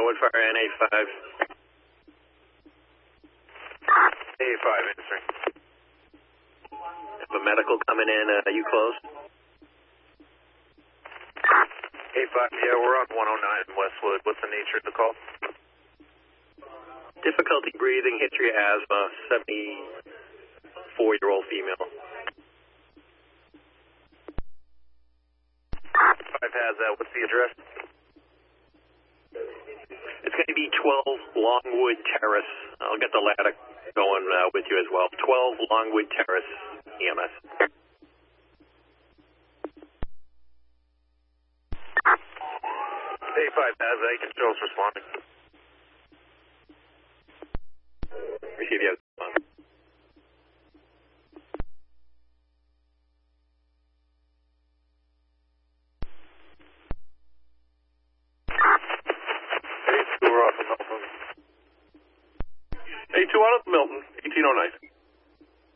Woodfire NA5. A5 answering. Have a medical coming in, you closed? A5, yeah, we're on 109 Westwood. What's the nature of the call? Difficulty breathing, history of asthma, 74-year-old female. 5 has that. What's the address? It's going to be 12 Longwood Terrace. I'll get the ladder going with you as well. 12 Longwood Terrace, EMS. A5 has that. Control's responding. Receive you. A2, we're off of Milton. A2 out of Milton, 1809.